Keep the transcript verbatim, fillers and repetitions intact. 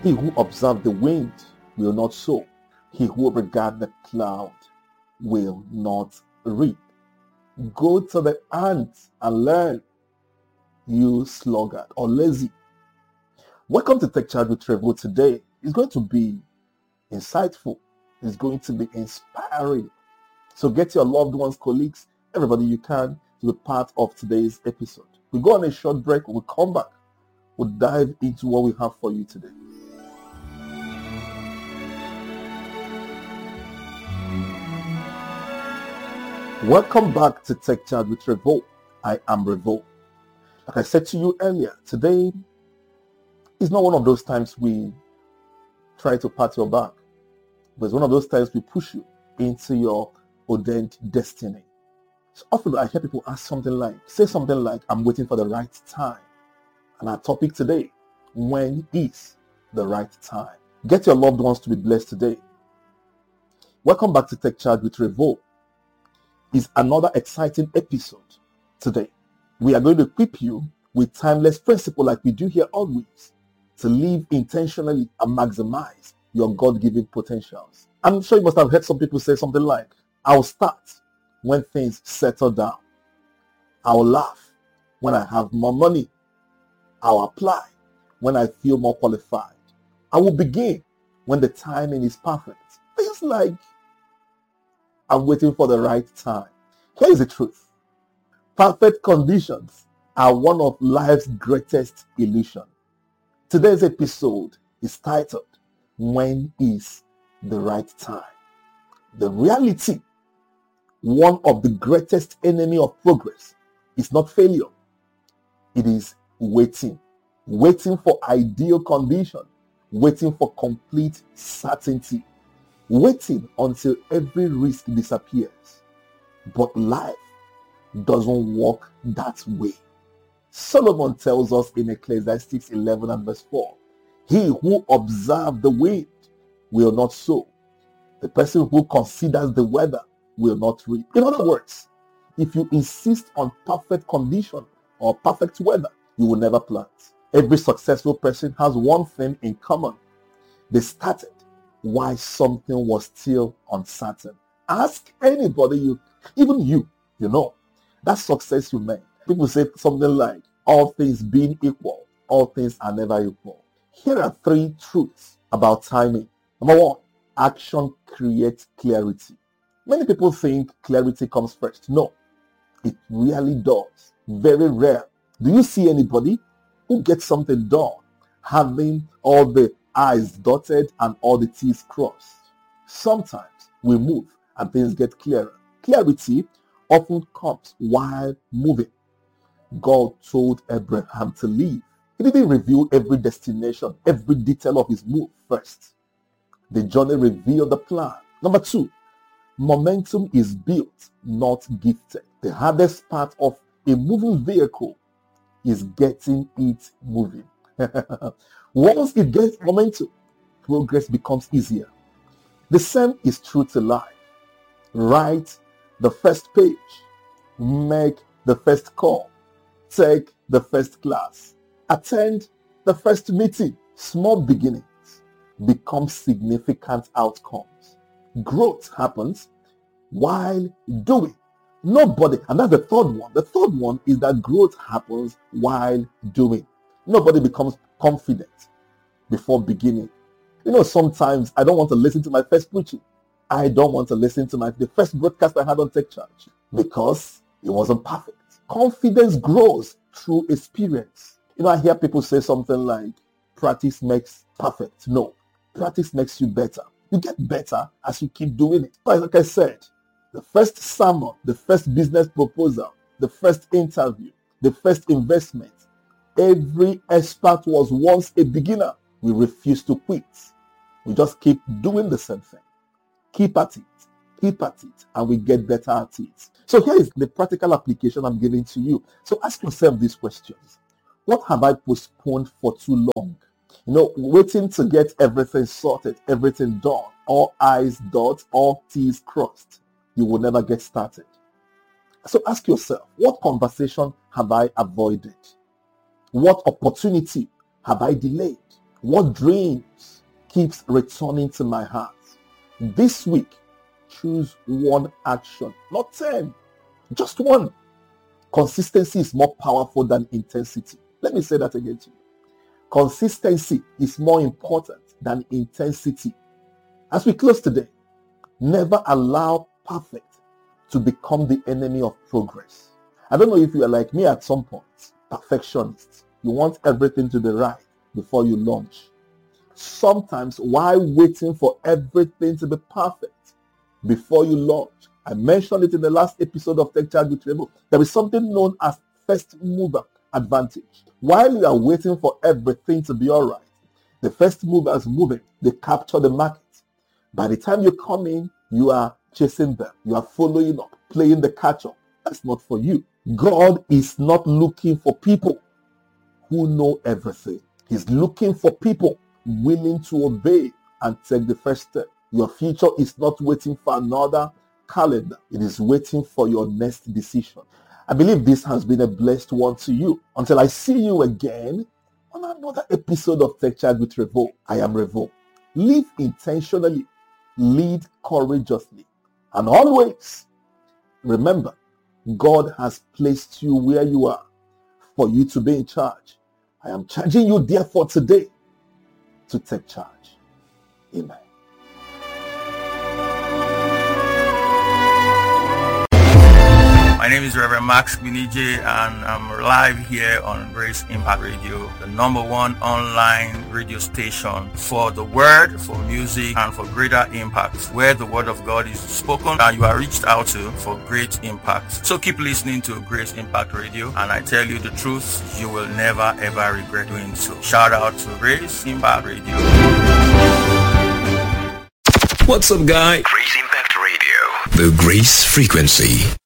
He who observes the wind will not sow. He who regards the cloud will not reap. Go to the ant and learn, you sluggard or lazy. Welcome to Tech Chat with Trevor. Today is going to be insightful. It's going to be inspiring. So get your loved ones, colleagues, everybody you can to be part of today's episode. We go on a short break. We'll come back. We'll dive into what we have for you today. Welcome back to Tech Chat with Revo. I am Revo. Like I said to you earlier, today is not one of those times we try to pat your back, but it's one of those times we push you into your ordained destiny. So often I hear people ask something like, say something like, I'm waiting for the right time. And our topic today, when is the right time? Get your loved ones to be blessed today. Welcome back to Tech Chat with Revo. Is another exciting episode today. We are going to equip you with timeless principle like we do here always to live intentionally and maximize your God-given potentials. I'm sure you must have heard some people say something like, I'll start when things settle down. I'll laugh when I have more money. I'll apply when I feel more qualified. I will begin when the timing is perfect. Things like, I'm waiting for the right time. Here is the truth. Perfect conditions are one of life's greatest illusions. Today's episode is titled, When is the Right Time? The reality, one of the greatest enemy of progress, is not failure. It is waiting. Waiting for ideal condition. Waiting for complete certainty. Waiting until every risk disappears. But life doesn't work that way. Solomon tells us in Ecclesiastes eleven and verse four, he who observes the wind will not sow. The person who considers the weather will not reap. In other words, if you insist on perfect condition or perfect weather, you will never plant. Every successful person has one thing in common. They started why something was still uncertain. Ask anybody, you, even you, you know, that success you made. People say something like, all things being equal, all things are never equal. Here are three truths about timing. Number one, action creates clarity. Many people think clarity comes first. No, it really does. Very rare. Do you see anybody who gets something done having all the I's dotted and all the T's crossed? Sometimes we move and things get clearer. Clarity often comes while moving. God told Abraham to leave. He didn't reveal every destination, every detail of his move first. The journey revealed the plan. Number two, momentum is built, not gifted. The hardest part of a moving vehicle is getting it moving. Once it gets momentum, progress becomes easier. The same is true to life. Write the first page. Make the first call. Take the first class. Attend the first meeting. Small beginnings become significant outcomes. Growth happens while doing. Nobody, and that's the third one. The third one is that growth happens while doing. Nobody becomes confident before beginning. You know, sometimes I don't want to listen to my first preaching. I don't want to listen to my the first broadcast I had on Tech Church because it wasn't perfect. Confidence grows through experience. You know, I hear people say something like, practice makes perfect. No, practice makes you better. You get better as you keep doing it. Like I said, the first sermon, the first business proposal, the first interview, the first investment, every expert was once a beginner. We refuse to quit. We just keep doing the same thing. Keep at it, keep at it, and we get better at it. So here is the practical application I'm giving to you. So ask yourself these questions. What have I postponed for too long? You know, waiting to get everything sorted, everything done, all I's dotted, all T's crossed. You will never get started. So ask yourself, what conversation have I avoided? What opportunity have I delayed? What dreams keeps returning to my heart? This week, choose one action, not ten, just one. Consistency is more powerful than intensity. Let me say that again to you. Consistency is more important than intensity. As we close today, never allow perfect to become the enemy of progress. I don't know if you are like me at some point, perfectionist. You want everything to be right before you launch. Sometimes while waiting for everything to be perfect before you launch, I mentioned it in the last episode of Tech Charge with Revo, there is something known as first mover advantage. While you are waiting for everything to be all right, the first movers moving, they capture the market. By the time you come in, you are chasing them. You are following up, playing the catch-up. That's not for you. God is not looking for people who know everything. He's looking for people willing to obey and take the first step. Your future is not waiting for another calendar. It is waiting for your next decision. I believe this has been a blessed one to you. Until I see you again on another episode of Tech Chat with Revo, I am Revo. Live intentionally, lead courageously, and always remember, God has placed you where you are for you to be in charge. I am charging you therefore today to take charge. Amen. My name is Reverend Max Binije, and I'm live here on Grace Impact Radio, the number one online radio station for the word, for music, and for greater impact, where the word of God is spoken and you are reached out to for great impact. So keep listening to Grace Impact Radio, and I tell you the truth, you will never ever regret doing so. Shout out to Grace Impact Radio. What's up, guy? Grace Impact Radio, the Grace Frequency.